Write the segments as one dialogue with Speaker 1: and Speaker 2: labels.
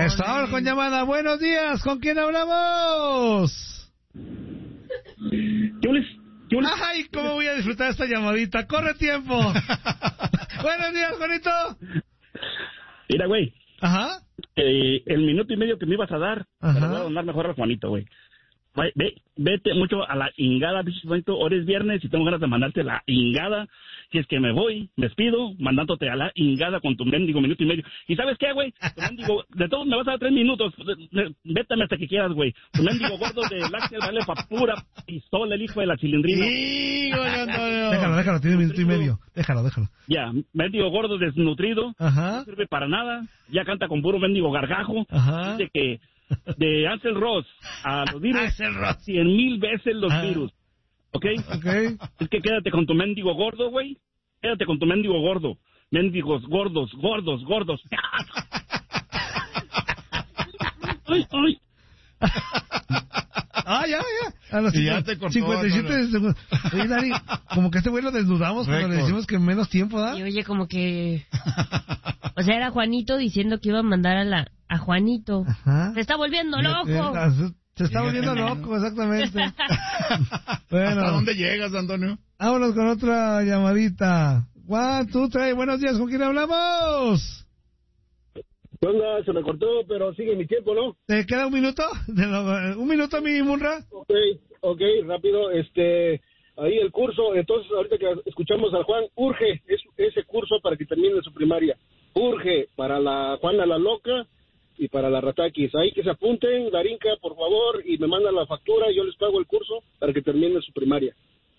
Speaker 1: Estamos con llamada. Buenos días, ¿con quién hablamos?
Speaker 2: Jules.
Speaker 1: Ay, ¿cómo voy a disfrutar esta llamadita? ¡Corre tiempo! Buenos días, Juanito.
Speaker 2: Mira, güey.
Speaker 1: Ajá.
Speaker 2: El minuto y medio que me ibas a dar, te lo voy a donar mejor al Juanito, güey. Vete mucho a la ingada, bicho Juanito. Hoy es viernes y tengo ganas de mandarte la ingada. Si es que me voy, despido, mandándote a la ingada con tu mendigo minuto y medio. ¿Y sabes qué, güey? Tu mendigo, de todos me vas a dar 3 minutos. Vétame hasta que quieras, güey. Tu mendigo gordo de láctea vale pa' pura pistola, el hijo de la chilindrina.
Speaker 1: Sí, güey, Antonio. Déjalo, tiene 1 minuto y medio. Déjalo.
Speaker 2: Ya, mendigo gordo desnutrido.
Speaker 1: Ajá.
Speaker 2: No sirve para nada. Ya canta con puro mendigo gargajo.
Speaker 1: Ajá.
Speaker 2: Dice que de Ansel Ross a los virus, 100,000 veces los virus. ¿Ok? Es que quédate con tu mendigo gordo, güey. Quédate con tu mendigo gordo. Mendigos gordos. ¡Ay!
Speaker 1: Ya. A los
Speaker 3: ya te cortó,
Speaker 1: 57 segundos. Oye, Dari, como que este güey lo desnudamos cuando le decimos que menos tiempo da.
Speaker 4: Y oye, como que... O sea, era Juanito diciendo que iba a mandar a Juanito. Ajá. Se está volviendo loco.
Speaker 1: Se está volviendo loco, exactamente. Bueno.
Speaker 3: ¿Hasta dónde llegas, Antonio?
Speaker 1: Vámonos con otra llamadita. 1, 2, 3, buenos días, ¿con quién hablamos?
Speaker 5: Se me cortó, pero sigue mi tiempo, ¿no?
Speaker 1: ¿Te queda 1 minuto? ¿1 minuto, mi Munra?
Speaker 5: Ok, rápido. Ahí el curso, entonces ahorita que escuchamos al Juan, urge ese curso para que termine su primaria. Urge para la Juana la Loca y para la Ratakis. Ahí que se apunten, Darinka, por favor, y me mandan la factura y yo les pago el curso para que termine su primaria.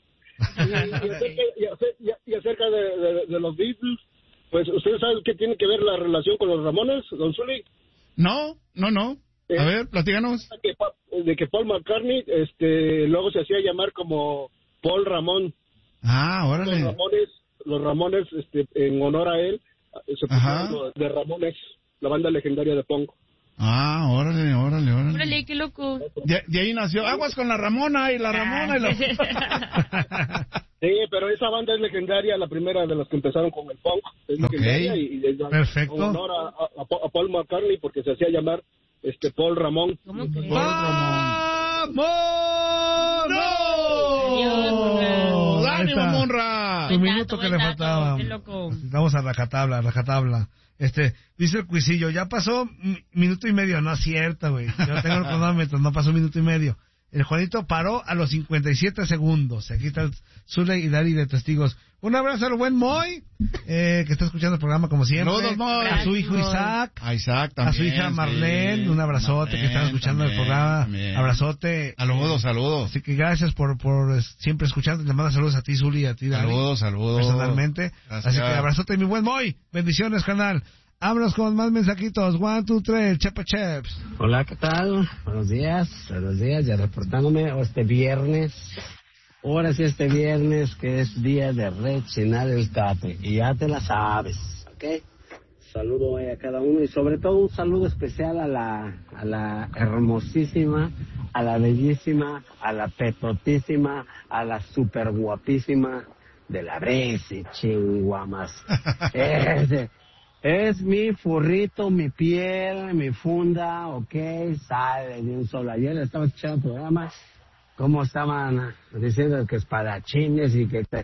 Speaker 5: Y acerca de los Beatles, pues, ¿ustedes saben qué tiene que ver la relación con los Ramones, don Zuli?
Speaker 3: No. A ver, platícanos.
Speaker 5: De que Paul McCartney, luego se hacía llamar como Paul Ramón.
Speaker 3: Órale.
Speaker 5: Los Ramones, en honor a él, se pusieron de Ramones, la banda legendaria de punk.
Speaker 3: Órale.
Speaker 4: Órale, qué loco.
Speaker 3: De ahí nació Aguas con la Ramona y la Ramona y la...
Speaker 5: Sí, pero esa banda es legendaria, la primera de las que empezaron con el punk. Es legendaria y
Speaker 1: perfecto.
Speaker 5: En honor a Paul McCartney, porque se hacía llamar Paul Ramón.
Speaker 4: ¿Cómo que?
Speaker 1: ¡Vamos!
Speaker 4: ¡No!
Speaker 3: ¡Ánimo, Monra!
Speaker 1: Un minuto que le faltaba.
Speaker 4: Qué loco.
Speaker 1: Vamos a rajatabla. Dice el cuisillo, ya pasó 1 minuto y medio. No es cierto, güey. Yo tengo el cronómetro, no pasó 1 minuto y medio. El Juanito paró a los 57 segundos. Aquí está Zule y Dari de testigos. Un abrazo al buen Moy, que está escuchando el programa como siempre.
Speaker 3: Saludos, Moy.
Speaker 1: A su hijo Isaac.
Speaker 3: A Isaac también.
Speaker 1: A su hija Marlene. Sí. Un abrazote que están escuchando el programa. También. Abrazote.
Speaker 3: Saludos.
Speaker 1: Así que gracias por siempre escuchando. Le mando saludos a ti, Zuli, y a ti, Dari.
Speaker 3: Saludos.
Speaker 1: Personalmente.
Speaker 3: Gracias.
Speaker 1: Así que abrazote, mi buen Moy. Bendiciones, canal. Vámonos con más mensajitos. 1, 2, 3, Chepa Cheps.
Speaker 6: Hola, ¿qué tal? Buenos días, ya reportándome este viernes. Ahora sí, este viernes, que es día de rechinar el cate. Y ya te la sabes, ¿ok? Saludo a cada uno y sobre todo un saludo especial a la hermosísima, a la bellísima, a la petotísima, a la super guapísima de la Bresi, chinguamas. Es mi furrito, mi piel, mi funda, ok, sale de un solo. Ayer estaba escuchando el programa, cómo estaban diciendo que espadachines y que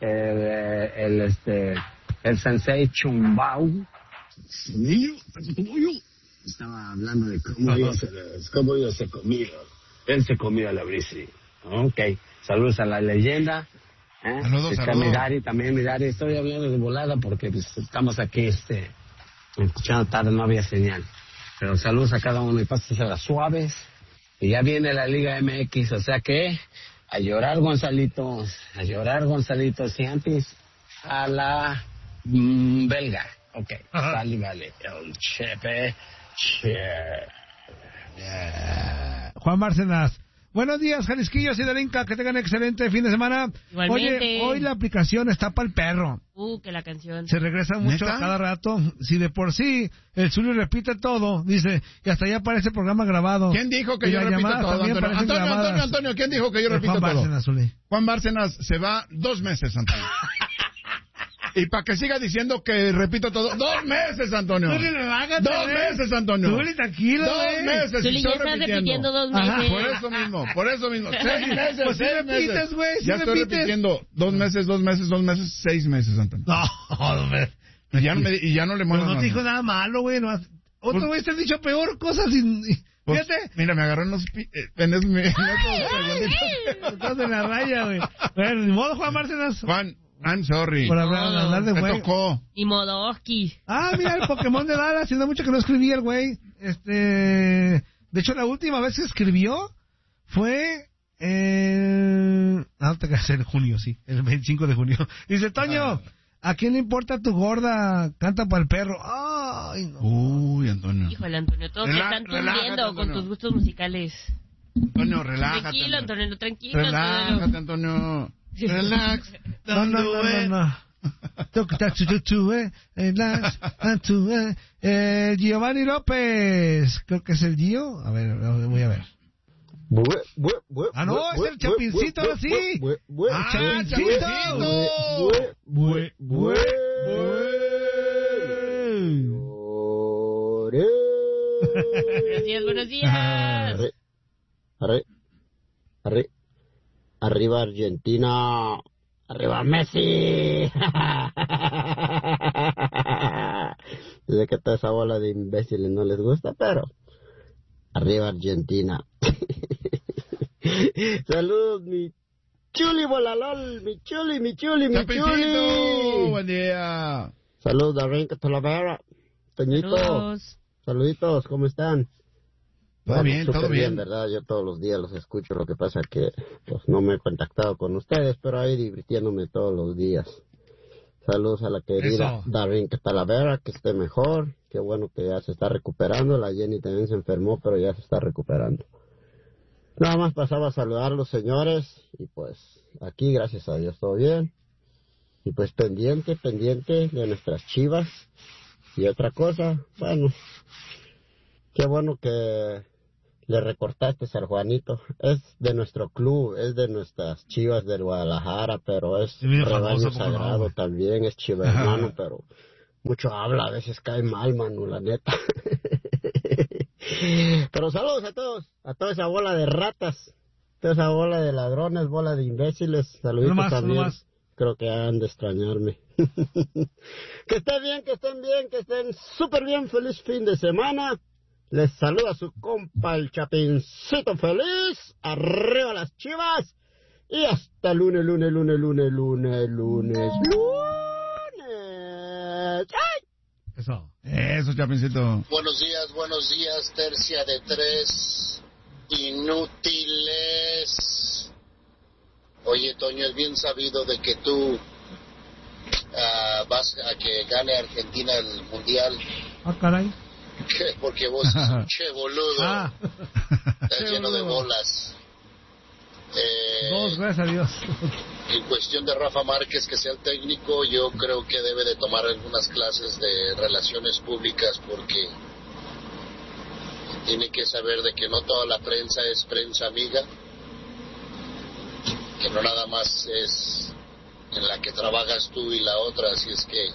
Speaker 6: el sensei Chumbao, niño, como yo, estaba hablando de cómo yo se comía. Él se comía a la Brisi. Ok, saludos a la leyenda.
Speaker 3: Saludos.
Speaker 6: Mi Dari, estoy hablando de volada porque pues, estamos aquí escuchando tarde, no había señal. Pero saludos a cada uno y pásense las suaves. Y ya viene la Liga MX, o sea que a llorar Gonzalitos, y antes a la belga. Ok, sale, vale, el Chepe.
Speaker 1: Juan Bárcenas. Buenos días, Jalisquillos y Darinka, que tengan excelente fin de semana.
Speaker 4: Igualmente.
Speaker 1: Oye, hoy la aplicación está para el perro.
Speaker 4: Que la canción.
Speaker 1: Se regresa mucho a cada rato. Si de por sí el Zuli repite todo, dice, y hasta ya aparece programa grabado.
Speaker 3: ¿Quién dijo que yo repito todo, Antonio? ¿Quién dijo que yo repito todo?
Speaker 1: Juan Bárcenas, Zuli.
Speaker 3: Juan Bárcenas se va 2 meses, Antonio. Y para que siga diciendo que repito todo, 2 meses, Antonio. 2 meses, Antonio.
Speaker 1: Tú, tranquilo,
Speaker 3: 2 meses.
Speaker 4: Tú ya estás repitiendo 2 meses.
Speaker 3: Ajá. Por eso mismo. 6 meses,
Speaker 1: pues
Speaker 3: 6 meses.
Speaker 1: Repites, güey,
Speaker 3: ya estoy repitiendo 2 meses, 6 meses, Antonio.
Speaker 1: No,
Speaker 3: y ya no le muevo.
Speaker 1: No te dijo nada malo, güey. No, otro güey te ha dicho peor cosas
Speaker 3: pues,
Speaker 1: fíjate.
Speaker 3: Mira, me agarró en los... Estás
Speaker 1: en la raya, güey. Bueno, ni modo, Juan Bárcenas.
Speaker 3: Juan, I'm sorry.
Speaker 1: Por hablar de güey.
Speaker 3: Me tocó.
Speaker 4: Y Modoski.
Speaker 1: Mira, el Pokémon de Dallas. Hace mucho que no escribía el güey. De hecho, la última vez que escribió fue... no te quedas en junio, sí. El 25 de junio. Dice, Toño... ¿A quién le importa tu gorda? Canta para el perro. Ay, no.
Speaker 3: Uy, Antonio.
Speaker 4: Híjole, Antonio, todos te están tundiendo con tus gustos musicales.
Speaker 3: Antonio, relájate.
Speaker 4: Tranquilo, Antonio, tranquilo.
Speaker 3: Relájate, Antonio. Relax.
Speaker 1: No. Giovanni López. Creo que es el Gio. A ver, voy a ver. No, es el Chapincito, ahora sí. Chapincito.
Speaker 4: Buenos días.
Speaker 6: Arriba Argentina. Arriba Messi. Desde que toda esa bola de imbéciles no les gusta, pero arriba Argentina. Saludos, mi chuli bolalol, mi chuli.
Speaker 3: Buen día.
Speaker 6: Saludos, Darren Catalavera. Toñito. Saluditos, ¿cómo están?
Speaker 3: Todo bien.
Speaker 6: ¿Verdad? Yo todos los días los escucho, lo que pasa que pues no me he contactado con ustedes, pero ahí divirtiéndome todos los días. Saludos a la querida Darren Catalavera, que esté mejor. Qué bueno que ya se está recuperando. La Jenny también se enfermó, pero ya se está recuperando. Nada más pasaba a saludar a los señores y pues aquí, gracias a Dios, todo bien. Y pues pendiente de nuestras Chivas. Y otra cosa, bueno, qué bueno que le recortaste al Juanito. Es de nuestro club, es de nuestras Chivas del Guadalajara, pero es rebaño sagrado también, es chiva hermano, pero mucho habla, a veces cae mal, Manu, la neta. Pero saludos a toda esa bola de ratas, toda esa bola de ladrones, bola de imbéciles. Saluditos también. Creo que han de extrañarme. Que estén bien, que estén súper bien. Feliz fin de semana. Les saluda su compa el Chapincito feliz. Arriba las Chivas. Y hasta lunes. ¡Ay!
Speaker 3: Eso, Chapincito.
Speaker 7: Buenos días, tercia de 3 inútiles. Oye, Toño, es bien sabido de que tú vas a que gane Argentina el Mundial.
Speaker 1: Caray.
Speaker 7: Porque vos sos un che boludo. Estás lleno de bolas.
Speaker 1: Gracias a Dios.
Speaker 7: En cuestión de Rafa Márquez, que sea el técnico, yo creo que debe de tomar algunas clases de relaciones públicas, porque tiene que saber de que no toda la prensa es prensa amiga, que no nada más es en la que trabajas tú y la otra, así es que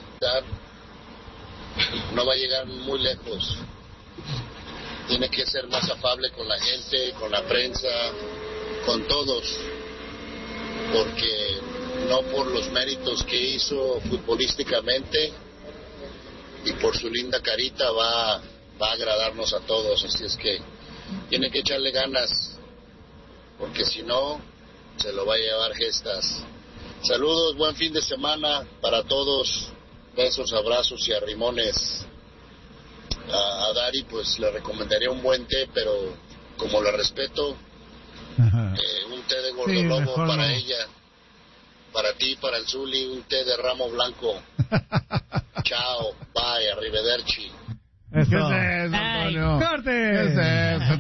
Speaker 7: no va a llegar muy lejos. Tiene que ser más afable con la gente, con la prensa, con todos, porque no por los méritos que hizo futbolísticamente y por su linda carita va a agradarnos a todos, así es que tiene que echarle ganas, porque si no se lo va a llevar gestas. Saludos, buen fin de semana para todos, besos, abrazos y arrimones. A Dari pues le recomendaría un buen té, pero como la respeto, un té de gordolobo para no. Ella, para ti, para el Zuli, un té de ramo blanco. Chao, bye, arrivederci.
Speaker 3: ¿Qué es eso, Antonio?
Speaker 1: ¡Corte!
Speaker 3: ¿Qué es eso?